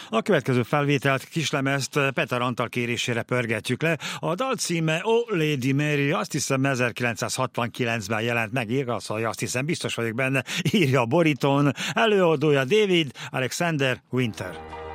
A következő felvételt, kislemezt Peter Antal kérésére pörgetjük le. A dal címe Oh Lady Mary, azt hiszem 1969-ben jelent meg, igazolja, azt hiszem, biztos vagyok benne, írja a borítón, előadója David Alexander Winter.